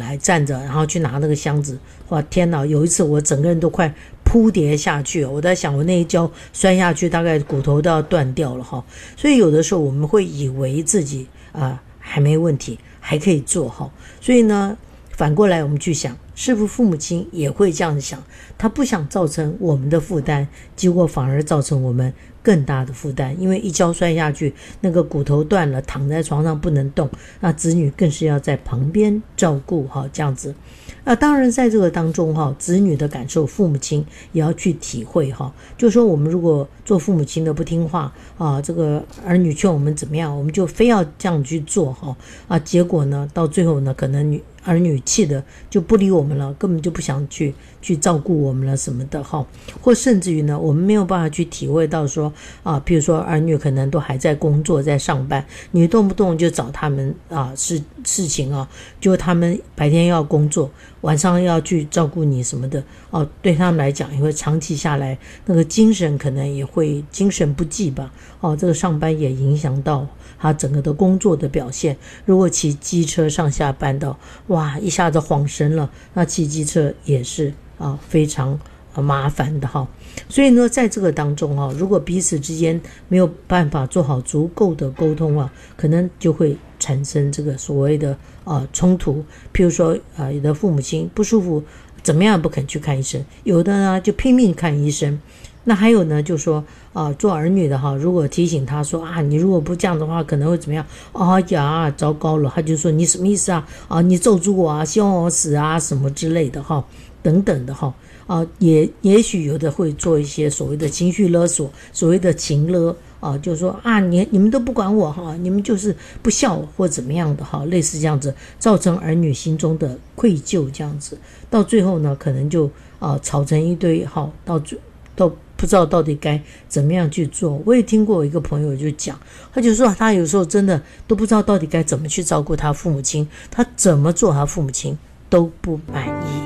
来站着，然后去拿那个箱子。哇，天哪！有一次我整个人都快扑跌下去，我在想我那一跤摔下去，大概骨头都要断掉了哈。所以有的时候我们会以为自己还没问题，还可以做哈。所以呢，反过来我们去想，是不是父母亲也会这样想？他不想造成我们的负担，结果反而造成我们更大的负担，因为一跤摔下去，那个骨头断了，躺在床上不能动，那子女更是要在旁边照顾哈，这样子。当然在这个当中哈，子女的感受，父母亲也要去体会哈。就是说，我们如果做父母亲的不听话这个儿女劝我们怎么样，我们就非要这样去做哈结果呢，到最后呢，可能儿女气的就不理我们了，根本就不想去照顾我们了什么的哈，或甚至于呢，我们没有办法去体会到说譬如说儿女可能都还在工作在上班，你动不动就找他们事情就他们白天要工作，晚上要去照顾你什么的对他们来讲也会长期下来那个精神可能也会精神不济吧这个上班也影响到他整个的工作的表现。如果骑机车上下班的哇一下子晃神了，那骑机车也是非常麻烦的哈。所以呢，在这个当中如果彼此之间没有办法做好足够的沟通可能就会产生这个所谓的冲突。譬如说有的父母亲不舒服，怎么样不肯去看医生，有的呢就拼命看医生。那还有呢，就说做儿女的如果提醒他说你如果不这样的话可能会怎么样呀糟糕了，他就说你什么意思你咒诅我希望我死什么之类的等等的也许有的会做一些所谓的情绪勒索，所谓的情勒就是说你们都不管我你们就是不孝或怎么样的类似这样子，造成儿女心中的愧疚，这样子到最后呢可能就吵成一堆到不知道到底该怎么样去做。我也听过一个朋友就讲，他就说他有时候真的都不知道到底该怎么去照顾他父母亲，他怎么做他父母亲都不满意。